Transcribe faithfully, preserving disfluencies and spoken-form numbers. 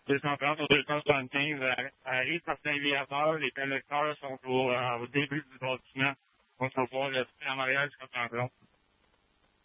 deux cent trente ou deux cent soixante-quinze arrive par Saint-Viateur. Les collecteurs sont au, euh, au début du bâtiment. On se voit le en arrière du quatre cent trente.